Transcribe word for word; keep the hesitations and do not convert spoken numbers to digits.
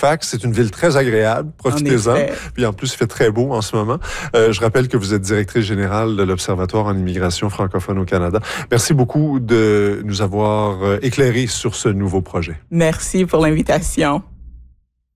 Halifax, c'est une ville très agréable. Profitez-en. Puis en plus, il fait très beau en ce moment. Euh, je rappelle que vous êtes directrice générale de l'Observatoire en immigration francophone au Canada. Merci beaucoup de nous avoir éclairé sur ce nouveau projet. Merci pour l'invitation.